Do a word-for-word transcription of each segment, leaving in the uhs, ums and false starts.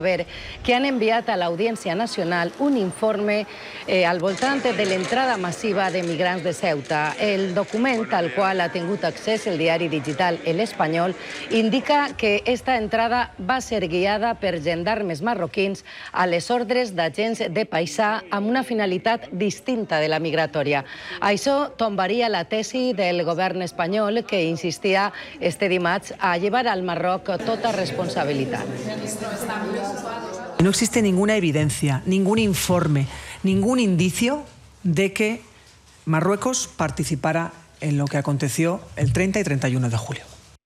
que han enviat a l'Audiència Nacional un informe eh, al voltant de l'entrada massiva de migrants de Ceuta. El document, al qual ha tingut accés el diari digital El Espanyol, indica que esta entrada va ser guiada per gendarmes marroquins a les ordres d'agents de paisà amb una finalitat distinta de la migratòria. Això tombaria la tesi del govern espanyol, que insistia este dimarts a llevar al Marroc tota responsabilitat. No existe ninguna evidencia, ningún informe, ningún indicio de que Marruecos participara en lo que aconteció el treinta y treinta y uno de julio.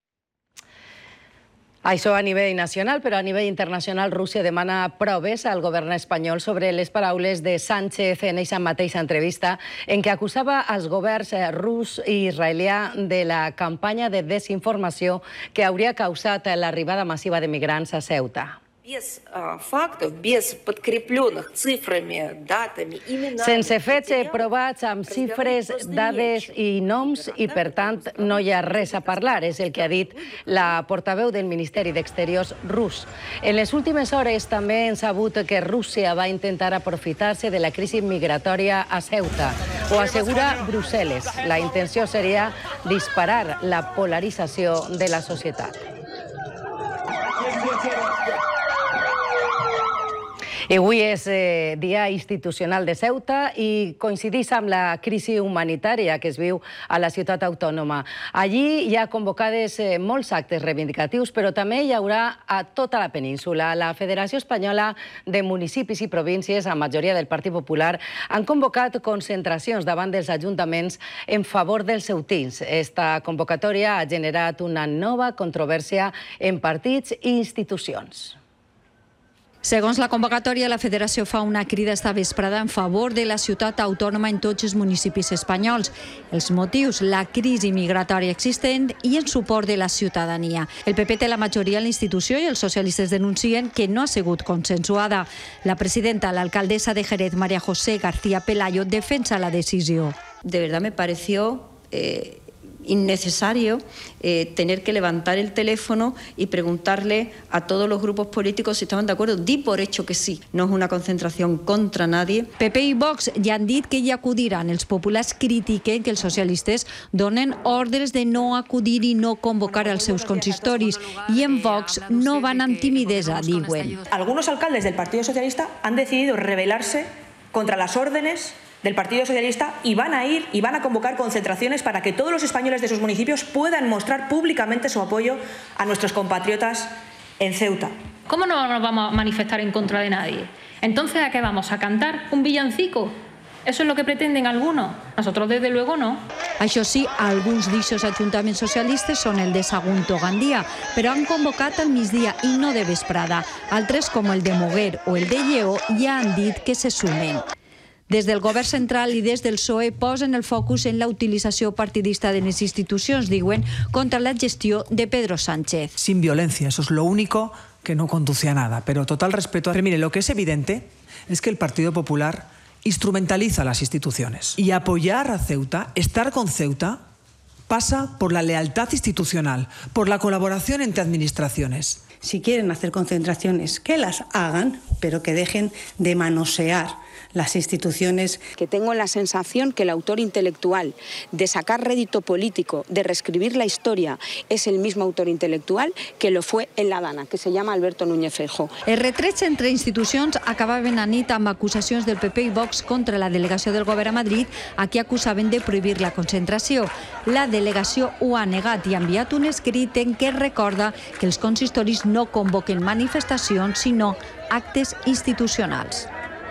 Això a nivell nacional, però a nivell internacional Rússia demana proves al govern espanyol sobre les paraules de Sánchez en aquesta mateixa entrevista en què acusava als governs rus i israelià de la campanya de desinformació que hauria causat l'arribada massiva de migrants a Ceuta. Sense fets provats amb xifres, dades i noms i, per tant, no hi ha res a parlar, és el que ha dit la portaveu del Ministeri d'Exteriors rus. En les últimes hores també hem sabut que Rússia va intentar aprofitar-se de la crisi migratòria a Ceuta. Ho assegura Brussel·les. La intenció seria disparar la polarització de la societat. I avui és eh, Dia Institucional de Ceuta i coincideix amb la crisi humanitària que es viu a la ciutat autònoma. Allí hi ha convocades eh, molts actes reivindicatius, però també hi haurà a tota la península. La Federació Espanyola de Municipis i Províncies, amb majoria del Partit Popular, han convocat concentracions davant dels ajuntaments en favor dels ceutins. Esta convocatòria ha generat una nova controvèrsia en partits i institucions. Segons la convocatòria, la Federació fa una crida esta vesprada en favor de la ciutat autònoma en tots els municipis espanyols. Els motius, la crisi migratòria existent i en suport de la ciutadania. El P P té la majoria en la institució i els socialistes denuncien que no ha sigut consensuada. La presidenta, l'alcaldessa de Jerez, María José García Pelayo, defensa la decisió. De verdad me pareció Eh... innecesario eh, tener que levantar el teléfono y preguntarle a todos los grupos políticos si estaban de acuerdo. Di por hecho que sí. No es una concentración contra nadie. P P i Vox ja han dit que hi acudiran. Els populars critiquen que els socialistes donen ordres de no acudir i no convocar als seus consistoris. I en Vox no van amb timidesa, diuen. Algunos alcaldes del Partido Socialista han decidido rebelarse contra las órdenes del Partido Socialista y van a ir y van a convocar concentraciones para que todos los españoles de sus municipios puedan mostrar públicamente su apoyo a nuestros compatriotas en Ceuta. ¿Cómo no nos vamos a manifestar en contra de nadie? Entonces, ¿a qué vamos? ¿A cantar un villancico? ¿Eso es lo que pretenden algunos? Nosotros, desde luego, no. Això sí, alguns d'aixòs ajuntaments socialistes són el de Sagunto Gandia, però han convocat al migdia i no de vesprada. Altres, com el de Moguer o el de Lleó, ja han dit que se sumen. Des del govern central i des del P S O E posen el focus en la utilització partidista de les institucions, diuen, contra la gestió de Pedro Sánchez. Sin violencia, eso es lo único que no conduce a nada, pero total respeto. Pero mire, lo que es evidente es que el Partido Popular instrumentaliza las instituciones. Y apoyar a Ceuta, estar con Ceuta, pasa por la lealtad institucional, por la colaboración entre administraciones. Si quieren hacer concentraciones, que las hagan, pero que dejen de manosear las instituciones. Que tengo la sensación que el autor intelectual de sacar rédito político, de reescribir la historia, es el mismo autor intelectual que lo fue en La Dana, que se llama Alberto Núñez Feijóo. Els retrets entre institucions acabaven a nit amb acusacions del P P i Vox contra la delegació del govern a Madrid, a qui acusaven de prohibir la concentració. La delegació ho ha negat i ha enviat un escrit en què recorda que els consistoris no convoquen manifestacions, sinó actes institucionals.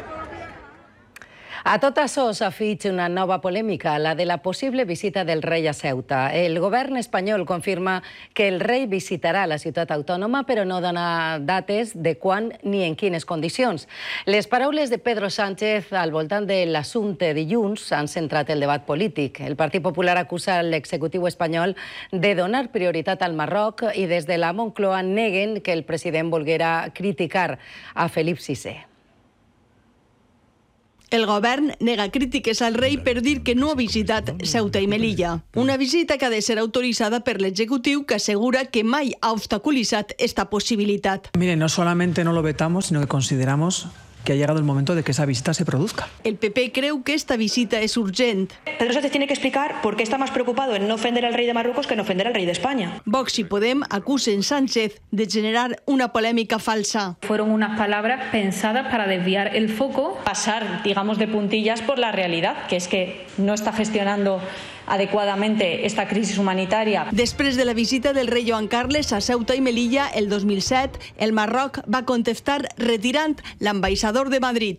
A tot això s'afig una nova polèmica, la de la possible visita del rei a Ceuta. El govern espanyol confirma que el rei visitarà la ciutat autònoma, però no dona dates de quan ni en quines condicions. Les paraules de Pedro Sánchez al voltant de l'assumpte dilluns han centrat el debat polític. El Partit Popular acusa l'executiu espanyol de donar prioritat al Marroc i des de la Moncloa neguen que el president volguera criticar a Felip sisè. El govern nega crítiques al rei per dir que no ha visitat Ceuta i Melilla. Una visita que ha de ser autoritzada per l'executiu, que assegura que mai ha obstaculitzat esta possibilitat. Mire, no solamente no lo vetamos, sino que consideramos que ha llegado el momento de que esa visita se produzca. El P P creu que esta visita es urgent. Pedro Sánchez tiene que explicar por qué está más preocupado en no ofender al rey de Marruecos que en ofender al rey de España. Vox y Podem acusen Sánchez de generar una polémica falsa. Fueron unas palabras pensadas para desviar el foco. Pasar, digamos, de puntillas por la realidad, que es que no está gestionando adequadamente esta crisis humanitaria. Després de la visita del rei Joan Carles a Ceuta i Melilla el dos mil set, el Marroc va contestar retirant l'ambaixador de Madrid.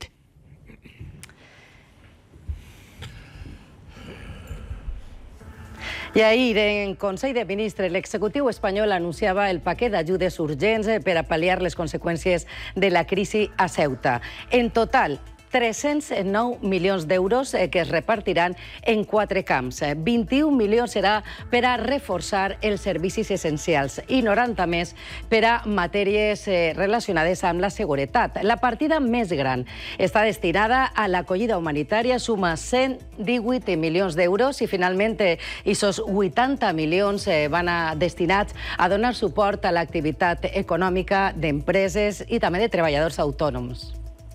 I ahir, en Consell de Ministres, l'executiu espanyol anunciava el paquet d'ajudes urgents per a pal·liar les conseqüències de la crisi a Ceuta. En total, tres-cents nou milions d'euros que es repartiran en quatre camps. vint-i-un milions serà per a reforçar els servicis essencials i noranta més per a matèries relacionades amb la seguretat. La partida més gran està destinada a l'acollida humanitària, suma cent divuit milions d'euros i finalment aquests vuitanta milions van a destinats a donar suport a l'activitat econòmica d'empreses i també de treballadors autònoms.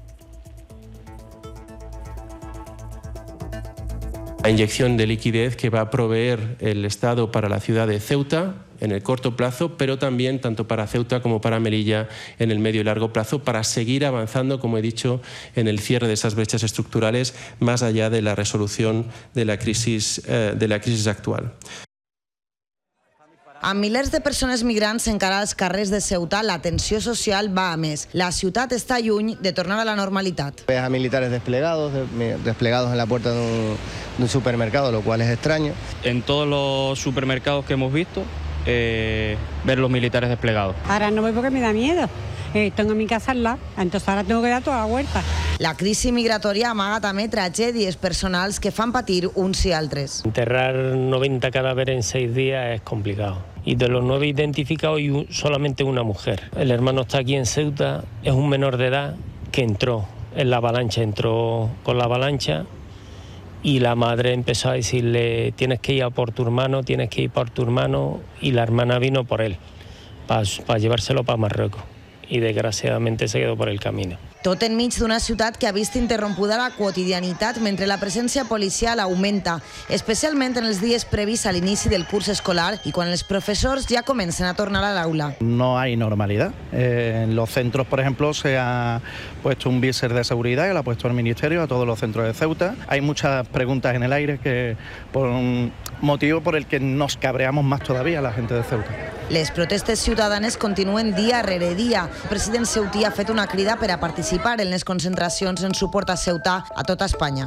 La inyección de liquidez que va a proveer el Estado para la ciudad de Ceuta en el corto plazo, pero también tanto para Ceuta como para Melilla en el medio y largo plazo, para seguir avanzando, como he dicho, en el cierre de esas brechas estructurales más allá de la resolución de la crisis, eh, de la crisis actual. Amb milers de persones migrants encara als carrers de Ceuta, la tensió social va a més. La ciutat està lluny de tornar a la normalitat. Ves a militares desplegados, desplegados en la puerta de un, de un supermercado, lo cual es extraño. En todos los supermercados que hemos visto, eh, ver los militares desplegados. Ahora no voy porque me da miedo. Eh, tengo mi casa al lado, entonces ahora tengo que dar toda la vuelta. La crisi migratòria amaga també tragèdies personals que fan patir uns i altres. Enterrar noventa cadáveres en seis días es complicado. Y de los nueve identificados hay un, solamente una mujer. El hermano está aquí en Ceuta, es un menor de edad que entró en la avalancha, entró con la avalancha y la madre empezó a decirle tienes que ir a por tu hermano, tienes que ir por tu hermano, y la hermana vino por él para pa llevárselo para Marruecos y desgraciadamente se quedó por el camino. Tot enmig d'una ciutat que ha vist interrompuda la quotidianitat mentre la presència policial augmenta, especialment en els dies previs a l'inici del curs escolar y quan els professors ja comencen a tornar a l'aula. No hay normalidad. Eh, en los centros, por ejemplo, se ha puesto un viser de seguridad que lo ha puesto el Ministerio a todos los centros de Ceuta. Hay muchas preguntas en el aire que por un motivo por el que nos cabreamos más todavía la gente de Ceuta. Les protestes ciutadanes continuen dia rere dia. El president ceutí ha fet una crida per a participar en les concentracions en suport a Ceuta a tota Espanya.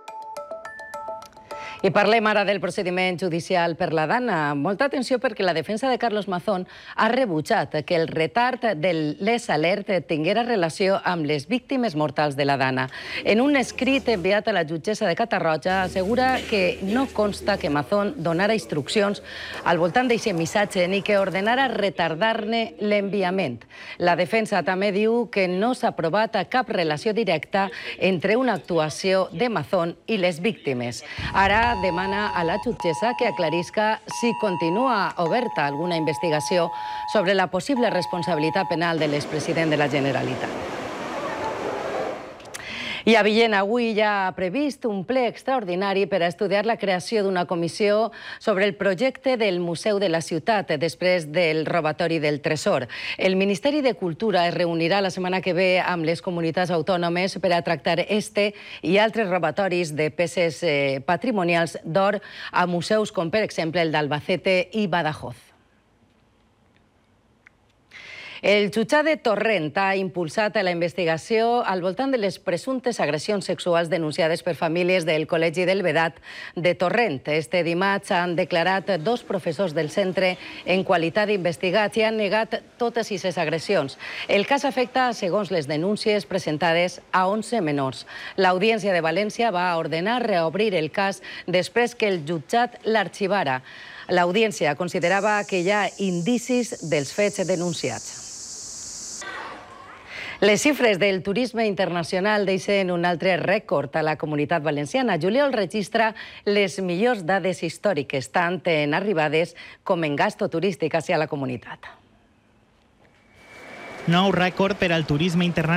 I parlem ara del procediment judicial per la Dana. Molta atenció perquè la defensa de Carlos Mazón ha rebutjat que el retard del Les Alert tinguera relació amb les víctimes mortals de la Dana. En un escrit enviat a la jutgessa de Catarroja assegura que no consta que Mazón donara instruccions al voltant d'aquest missatge ni que ordenara retardar-ne l'enviament. La defensa també diu que no s'ha provat cap relació directa entre una actuació de Mazón i les víctimes. Ara demana a la jutgessa que aclarisca si continua oberta alguna investigació sobre la possible responsabilitat penal de l'expresident de la Generalitat. I a Villena avui ja ha previst un ple extraordinari per a estudiar la creació d'una comissió sobre el projecte del Museu de la Ciutat després del robatori del tresor. El Ministeri de Cultura es reunirà la setmana que ve amb les comunitats autònomes per a tractar este i altres robatoris de peces patrimonials d'or a museus com, per exemple, el d'Albacete i Badajoz. El jutjat de Torrent ha impulsat la investigació al voltant de les presumptes agressions sexuals denunciades per famílies del Col·legi del Vedat de Torrent. Este dimarts han declarat dos professors del centre en qualitat d'investigats i han negat totes aquestes agressions. El cas afecta, segons les denúncies presentades, a onze menors. L'Audiència de València va ordenar reobrir el cas després que el jutjat l'arxivara. L'Audiència considerava que hi ha indicis dels fets denunciats. Les xifres del turisme internacional deixen un altre rècord a la Comunitat Valenciana. Juliol registra les millors dades històriques, tant en arribades com en gasto turístic hacia la comunitat. Nou rècord per al turisme internacional